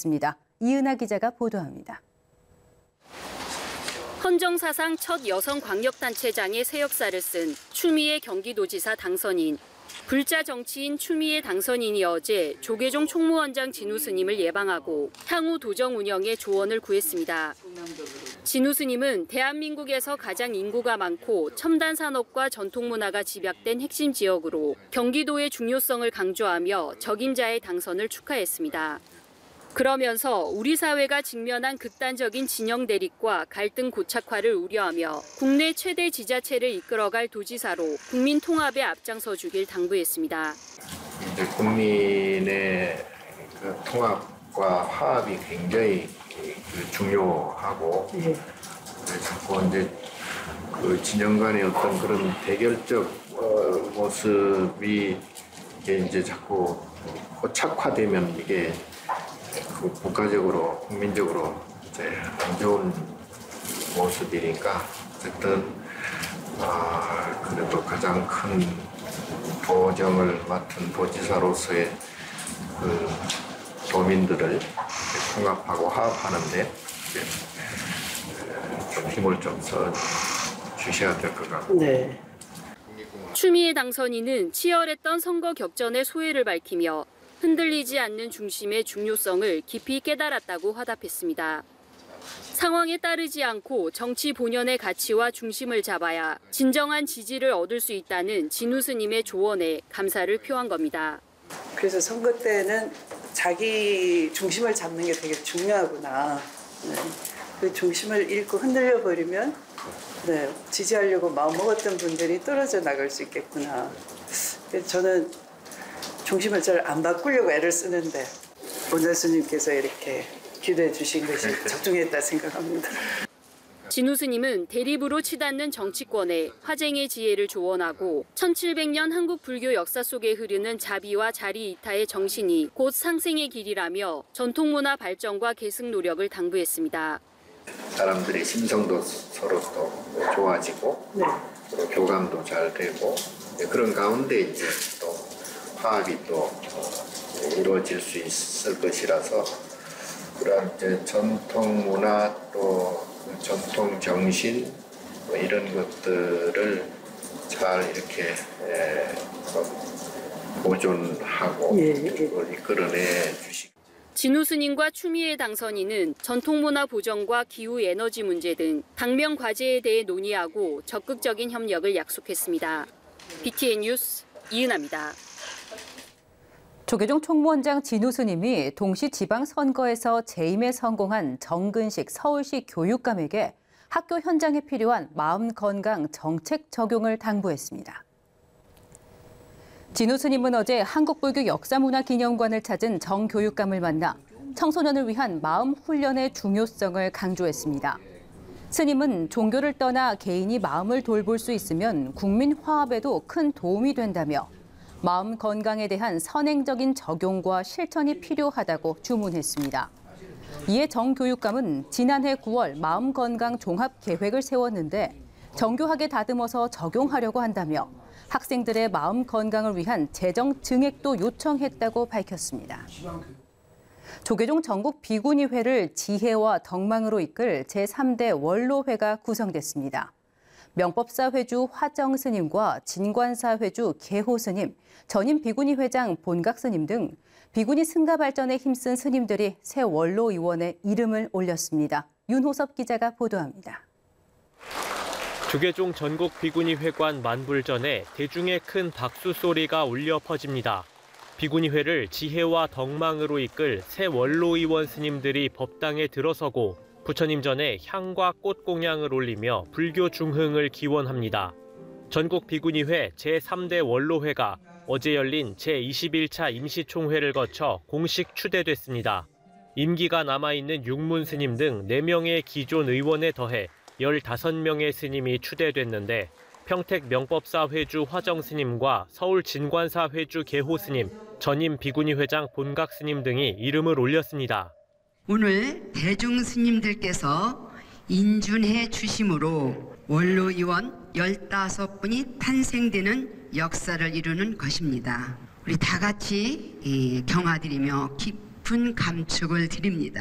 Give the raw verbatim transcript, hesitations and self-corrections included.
됐습니다. 이은하 기자가 보도합니다. 헌정사상 첫 여성 광역단체장의 새 역사를 쓴 추미애 경기도지사 당선인. 불자 정치인 추미애 당선인이 어제 조계종 총무원장 진우 스님을 예방하고 향후 도정 운영에 조언을 구했습니다. 진우 스님은 대한민국에서 가장 인구가 많고 첨단 산업과 전통 문화가 집약된 핵심 지역으로 경기도의 중요성을 강조하며 적임자의 당선을 축하했습니다. 그러면서 우리 사회가 직면한 극단적인 진영 대립과 갈등 고착화를 우려하며 국내 최대 지자체를 이끌어갈 도지사로 국민 통합에 앞장서 주길 당부했습니다. 이제 국민의 그 통합과 화합이 굉장히 중요하고 네. 자꾸 이제 그 진영 간의 어떤 그런 대결적 모습이 이제 자꾸 고착화되면 이게 그 국가적으로, 국민적으로 이제 안 좋은 모습이니까 어쨌든 아, 그래도 가장 큰 도정을 맡은 도지사로서의 그 도민들을 통합하고 화합하는데 좀 힘을 좀 써 주셔야 될 것 같고. 네. 추미애 당선인은 치열했던 선거 격전의 소회를 밝히며 흔들리지 않는 중심의 중요성을 깊이 깨달았다고 화답했습니다. 상황에 따르지 않고 정치 본연의 가치와 중심을 잡아야 진정한 지지를 얻을 수 있다는 진우 스님의 조언에 감사를 표한 겁니다. 그래서 선거 때는 자기 중심을 잡는 게 되게 중요하구나. 네. 그 중심을 잃고 흔들려 버리면 네, 지지하려고 마음먹었던 분들이 떨어져 나갈 수 있겠구나. 그래서 저는 중심을 잘 안 바꾸려고 애를 쓰는데 원장 스님께서 이렇게 기도해 주신 것이 적중했다 생각합니다. 진우 스님은 대립으로 치닫는 정치권에 화쟁의 지혜를 조언하고 천칠백 년 한국 불교 역사 속에 흐르는 자비와 자리 이타의 정신이 곧 상생의 길이라며 전통문화 발전과 계승 노력을 당부했습니다. 사람들의 심성도 서로 또 좋아지고 네. 또 교감도 잘 되고 그런 가운데 이제 또 화합이 또 이루어질 수 있을 것이라서 그런 이제 전통 문화 또 전통 정신 뭐 이런 것들을 잘 이렇게 보존하고 예, 예. 이끌어내 주시고. 진우 스님과 추미애 당선인은 전통문화 보전과 기후에너지 문제 등 당면 과제에 대해 논의하고 적극적인 협력을 약속했습니다. 비티엔 뉴스 이은하입니다. 조계종 총무원장 진우 스님이 동시 지방선거에서 재임에 성공한 정근식 서울시 교육감에게 학교 현장에 필요한 마음건강 정책 적용을 당부했습니다. 진우 스님은 어제 한국불교 역사문화기념관을 찾은 정 교육감을 만나 청소년을 위한 마음 훈련의 중요성을 강조했습니다. 스님은 종교를 떠나 개인이 마음을 돌볼 수 있으면 국민 화합에도 큰 도움이 된다며 마음 건강에 대한 선행적인 적용과 실천이 필요하다고 주문했습니다. 이에 정 교육감은 지난해 구월 마음 건강 종합 계획을 세웠는데 정교하게 다듬어서 적용하려고 한다며 학생들의 마음 건강을 위한 재정 증액도 요청했다고 밝혔습니다. 조계종 전국 비구니회를 지혜와 덕망으로 이끌 제삼 대 원로회가 구성됐습니다. 명법사 회주 화정 스님과 진관사 회주 계호 스님, 전임 비구니 회장 본각 스님 등 비구니 승가 발전에 힘쓴 스님들이 새 원로 의원에 이름을 올렸습니다. 윤호섭 기자가 보도합니다. 조계종 전국 비구니 회관 만불전에 대중의 큰 박수 소리가 울려 퍼집니다. 비구니회를 지혜와 덕망으로 이끌 새 원로 의원 스님들이 법당에 들어서고 부처님 전에 향과 꽃 공양을 올리며 불교 중흥을 기원합니다. 전국 비구니회 제삼 대 원로회가 어제 열린 제이십일 차 임시총회를 거쳐 공식 추대됐습니다. 임기가 남아있는 육문 스님 등 네 명의 기존 의원에 더해 열다섯 명의 스님이 추대됐는데 평택 명법사 회주 화정 스님과 서울 진관사 회주 계호 스님, 전임 비구니 회장 본각 스님 등이 이름을 올렸습니다. 오늘 대중 스님들께서 인준해 주심으로 원로 의원 열다섯 분이 탄생되는 역사를 이루는 것입니다. 우리 다 같이 경화드리며 깊은 깊은 감축을 드립니다.